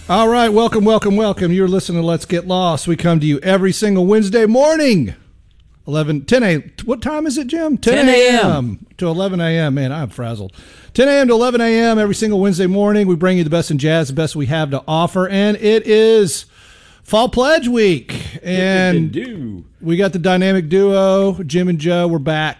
All right, welcome, welcome, welcome. You're listening to Let's Get Lost. We come to you every single Wednesday morning, 10 a.m. What time is it, Jim? 10 a.m. to 11 a.m. Man, I'm frazzled. 10 a.m. to 11 a.m. every single Wednesday morning. We bring you the best in jazz, the best we have to offer, and it is Fall Pledge Week. And we got the dynamic duo, Jim and Joe. We're back.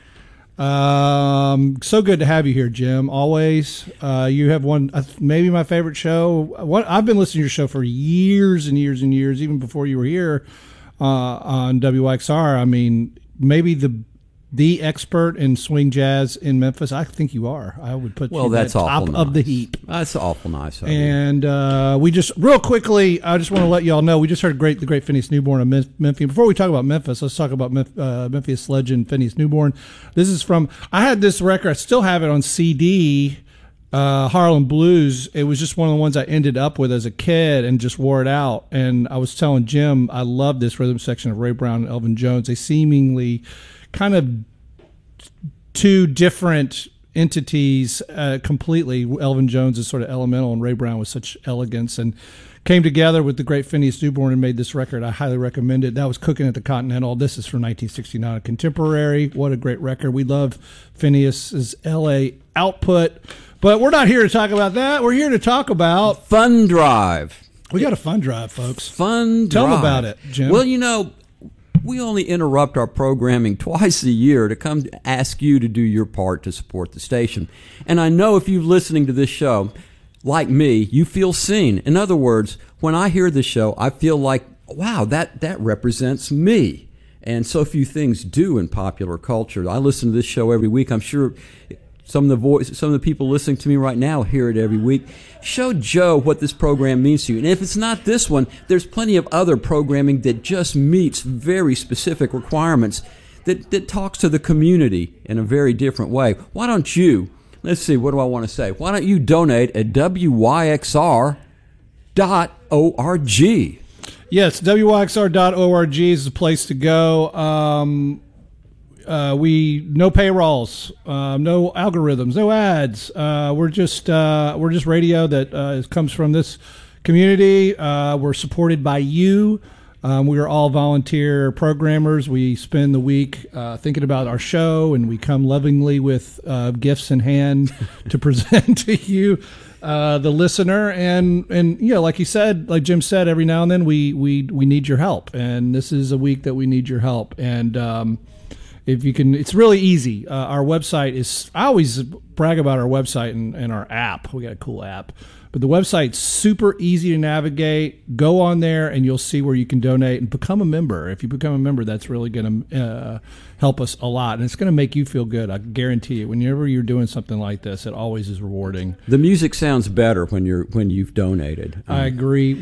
So good to have you here, Jim. Always. You have one, maybe my favorite show. I've been listening to your show for years and years and years, even before you were here on WXR. I mean, maybe the expert in swing jazz in Memphis. I think you are. I would put you at the top of the heap. That's awful nice. And we just, real quickly, I just want to let you all know, we just heard the great Phineas Newborn of Memphis. Before we talk about Memphis, let's talk about Memphis legend Phineas Newborn. This is from, I had this record, I still have it on CD, Harlem Blues. It was just one of the ones I ended up with as a kid and just wore it out. And I was telling Jim, I love this rhythm section of Ray Brown and Elvin Jones. They seemingly kind of two different entities completely. Elvin Jones is sort of elemental, and Ray Brown with such elegance, and came together with the great Phineas Newborn and made this record. I highly recommend it. That was Cooking at the Continental. This is from 1969, a contemporary. What a great record. We love Phineas's L.A. output, but we're not here to talk about that. We're here to talk about Fun Drive. We got a fun drive, folks. Fun Drive. Tell them about it, Jim. Well, you know, we only interrupt our programming twice a year to come to ask you to do your part to support the station. And I know if you're listening to this show, like me, you feel seen. In other words, when I hear this show, I feel like, wow, that represents me. And so few things do in popular culture. I listen to this show every week. I'm sure some of the people listening to me right now hear it every week. Show Joe what this program means to you. And if it's not this one, there's plenty of other programming that just meets very specific requirements that talks to the community in a very different way. Why don't you, let's see, what do I want to say? Why don't you donate at WYXR.org? Yes, WYXR.org is the place to go. We no payrolls, no algorithms, no ads. We're just radio that comes from this community. We're supported by you. We are all volunteer programmers. We spend the week thinking about our show, and we come lovingly with gifts in hand to present to you, the listener. And you know, like you said, like Jim said, every now and then we need your help, and this is a week that we need your help. And if you can, it's really easy. Our website is, I always brag about our website and our app. We got a cool app. But the website's super easy to navigate. Go on there and you'll see where you can donate and become a member. If you become a member, that's really going to help us a lot. And it's going to make you feel good. I guarantee you. Whenever you're doing something like this, it always is rewarding. The music sounds better when you've donated. I agree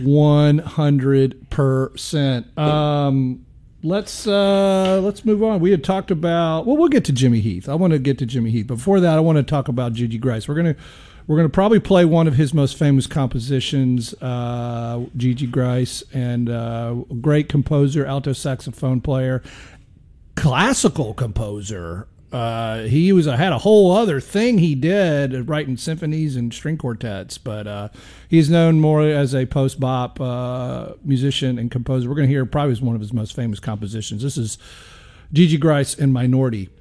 100%. Let's move on. We had talked about, well, we'll get to Jimmy Heath. I want to get to Jimmy Heath. Before that, I want to talk about Gigi Grice. We're gonna probably play one of his most famous compositions, Gigi Grice, and great composer, alto saxophone player, classical composer. He had a whole other thing he did, writing symphonies and string quartets, but he's known more as a post-bop musician and composer. We're going to hear probably one of his most famous compositions. This is Gigi Grice in Minority.